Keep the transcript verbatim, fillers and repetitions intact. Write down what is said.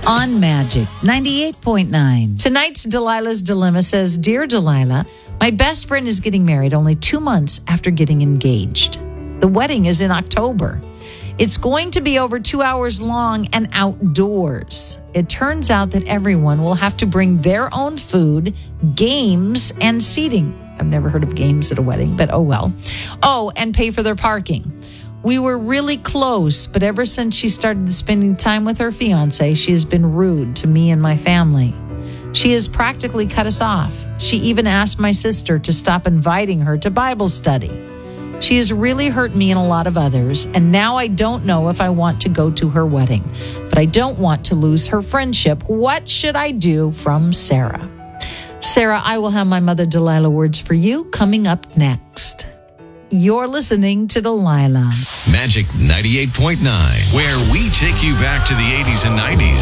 on Magic ninety-eight point nine. Tonight's Delilah's Dilemma says, Dear Delilah, my best friend is getting married only two months after getting engaged. The wedding is in October. It's going to be over two hours long and outdoors. It turns out that everyone will have to bring their own food, games, and seating. I've never heard of games at a wedding, but oh well. Oh, and pay for their parking. We were really close, but ever since she started spending time with her fiancé, she has been rude to me and my family. She has practically cut us off. She even asked my sister to stop inviting her to Bible study. She has really hurt me and a lot of others, and now I don't know if I want to go to her wedding, but I don't want to lose her friendship. What should I do? From Sarah. Sarah, I will have my mother Delilah words for you coming up next. You're listening to Delilah. Magic ninety-eight point nine, where we take you back to the eighties and nineties.